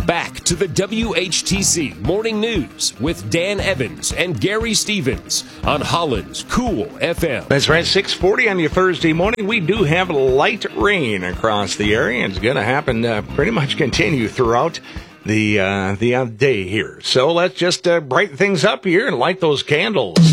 back to the WHTC Morning News with Dan Evans and Gary Stevens on Holland's Cool FM. That's right, 6:40 on your Thursday morning. We do have light rain across the area. It's going to happen, pretty much continue throughout the day here. So let's just brighten things up here and light those candles.